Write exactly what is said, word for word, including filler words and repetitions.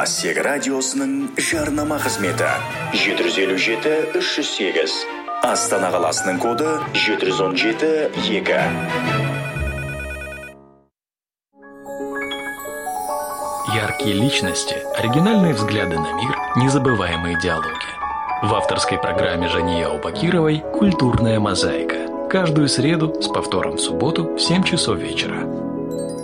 Ассек радиосының жарнама қызметі жеті жүз елу жеті үш жүз сегіз. Астана қаласының коды жеті жүз он жеті екі. Яркие личности, оригинальные взгляды на мир, незабываемые диалоги. В авторской программе Жании Аубакировой «Культурная мозаика». Каждую среду с повтором в субботу в семь часов вечера.